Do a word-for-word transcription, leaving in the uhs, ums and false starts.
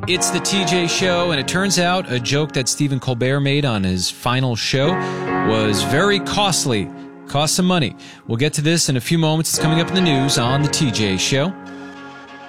It's the T J Show, and it turns out a joke that Stephen Colbert made on his final show was very costly. Cost some money. We'll get to this in a few moments. It's coming up in the news on the T J Show.